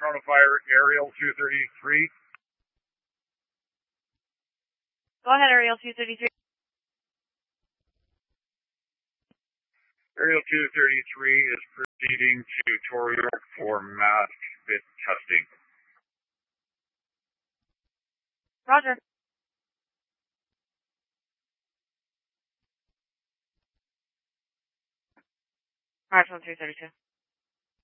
Chronofire Aerial 233. Go ahead, Aerial 233. Aerial 233 is proceeding to Torioc for mass fit testing. Roger. Alright, from 232.